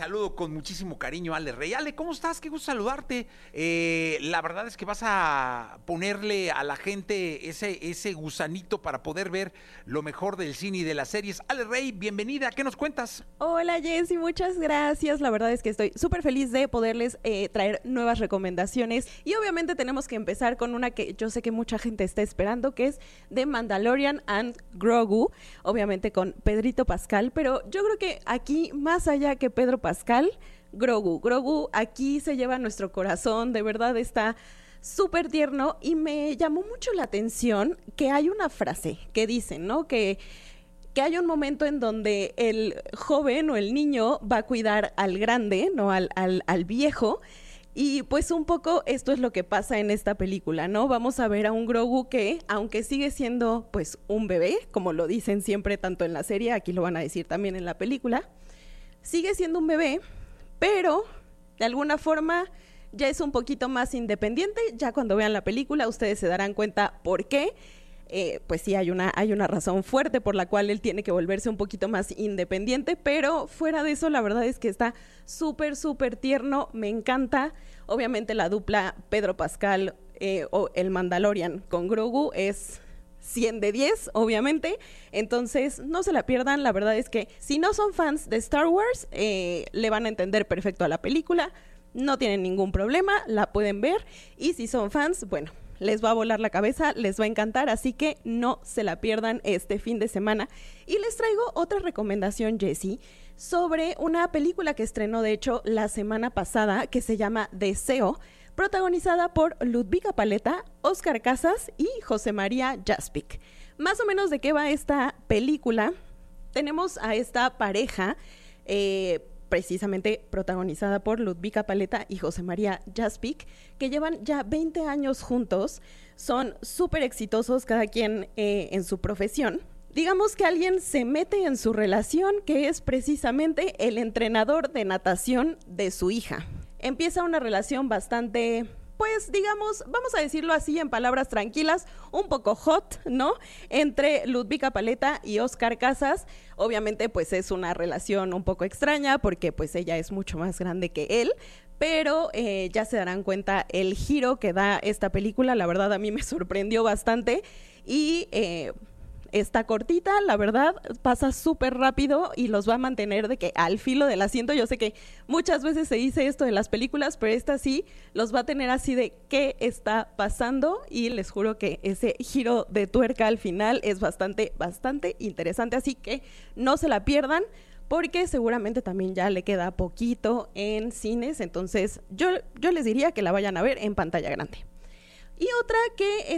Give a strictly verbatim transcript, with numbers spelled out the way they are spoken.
saludo con muchísimo cariño a Ale Rey. Ale, ¿cómo estás? Qué gusto saludarte. Eh, la verdad es que vas a ponerle a la gente ese, ese gusanito para poder ver lo mejor del cine y de las series. Ale Rey, bienvenida. ¿Qué nos cuentas? Hola Jessy, muchas gracias. La verdad es que estoy súper feliz de poderles eh, traer nuevas recomendaciones. Y obviamente tenemos que empezar con una que yo sé que mucha gente está esperando, que es The Mandalorian and Grogu. Obviamente con Pedrito Pascal, pero yo creo que aquí, más allá que Pedro Pascal, Grogu. Grogu aquí se lleva nuestro corazón, de verdad está súper tierno y me llamó mucho la atención que hay una frase que dicen, ¿no? Que, que hay un momento en donde el joven o el niño va a cuidar al grande, ¿no? Al, al, al viejo. Y pues un poco esto es lo que pasa en esta película, ¿no? Vamos a ver a un Grogu que, aunque sigue siendo pues un bebé, como lo dicen siempre tanto en la serie, aquí lo van a decir también en la película, sigue siendo un bebé, pero de alguna forma ya es un poquito más independiente. Ya cuando vean la película ustedes se darán cuenta por qué. Eh, pues sí, hay una, hay una razón fuerte por la cual él tiene que volverse un poquito más independiente, pero fuera de eso la verdad es que está súper, súper tierno, me encanta. Obviamente la dupla Pedro Pascal eh, o el Mandalorian con Grogu es cien de diez, obviamente, entonces no se la pierdan. La verdad es que si no son fans de Star Wars, eh, le van a entender perfecto a la película, no tienen ningún problema, la pueden ver, y si son fans, bueno, les va a volar la cabeza, les va a encantar, así que no se la pierdan este fin de semana. Y les traigo otra recomendación, Jessy, sobre una película que estrenó, de hecho, la semana pasada, que se llama Deseo, protagonizada por Ludvika Paleta, Óscar Casas y José María Jaspic. Más o menos de qué va esta película. Tenemos a esta pareja, eh, precisamente protagonizada por Ludvika Paleta y José María Jaspic, que llevan ya veinte años juntos, son súper exitosos cada quien eh, en su profesión. Digamos que alguien se mete en su relación, que es precisamente el entrenador de natación de su hija. Empieza una relación bastante, pues digamos, vamos a decirlo así en palabras tranquilas, un poco hot, ¿no? Entre Ludvika Paleta y Óscar Casas. Obviamente pues es una relación un poco extraña porque pues ella es mucho más grande que él, pero eh, ya se darán cuenta el giro que da esta película. La verdad a mí me sorprendió bastante y eh, está cortita, la verdad, pasa súper rápido y los va a mantener de que al filo del asiento. Yo sé que muchas veces se dice esto de las películas, pero esta sí los va a tener así de qué está pasando, y les juro que ese giro de tuerca al final es bastante, bastante interesante, así que no se la pierdan, porque seguramente también ya le queda poquito en cines, entonces yo, yo les diría que la vayan a ver en pantalla grande. Y otra que